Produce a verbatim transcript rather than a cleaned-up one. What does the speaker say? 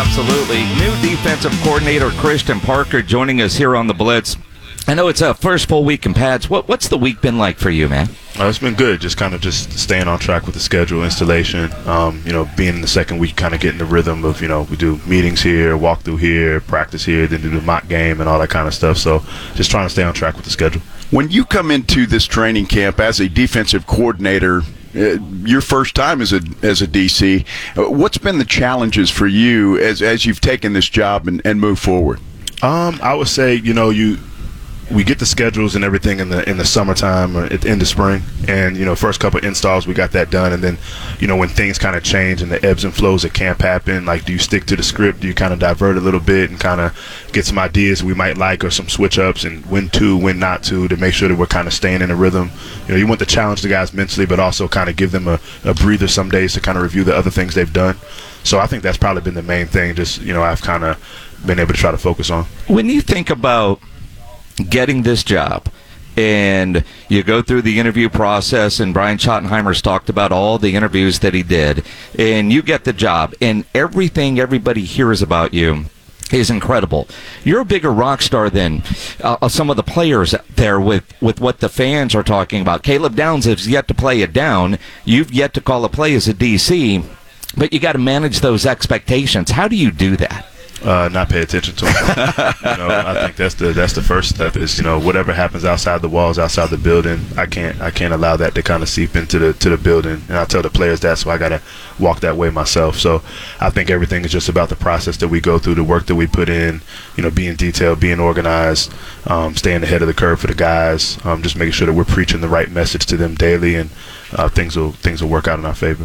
Absolutely. New defensive coordinator Christian Parker joining us here on the Blitz. I know it's a first full week in pads. What, what's the week been like for you, man? Uh, it's been good, just kind of just staying on track with the schedule, installation, um, you know, being in the second week, kind of getting the rhythm of, you know, we do meetings here, walk through here, practice here, then do the mock game and all that kind of stuff. So just trying to stay on track with the schedule. When you come into this training camp as a defensive coordinator, uh, your first time as a as a D C, uh, what's been the challenges for you as as you've taken this job and, and moved forward? Um, I would say, you know, you we get the schedules and everything in the in the summertime or at the end of spring, and you know, first couple of installs we got that done, and then, you know, when things kind of change and the ebbs and flows at camp happen, like, do you stick to the script? Do you kind of divert a little bit and kind of get some ideas we might like or some switch ups and when to, when not to, to make sure that we're kind of staying in a rhythm? You know, you want to challenge the guys mentally, but also kind of give them a, a breather some days to kind of review the other things they've done. So I think that's probably been the main thing. Just, you know, I've kind of been able to try to focus on. When you think about getting this job and you go through the interview process, and Brian Schottenheimer's talked about all the interviews that he did, and you get the job and everything everybody hears about you is incredible. You're a bigger rock star than uh, some of the players there with, with what the fans are talking about. Caleb Downs has yet to play it down. You've yet to call a play as a D C, but you got to manage those expectations. How do you do that? Uh, not pay attention to them. You know, I think that's the that's the first step. Is, you know, whatever happens outside the walls, outside the building, I can't I can't allow that to kind of seep into the to the building. And I tell the players that, so I gotta walk that way myself. So I think everything is just about the process that we go through, the work that we put in. You know, being detailed, being organized, um, staying ahead of the curve for the guys, um, just making sure that we're preaching the right message to them daily, and uh, things will things will work out in our favor.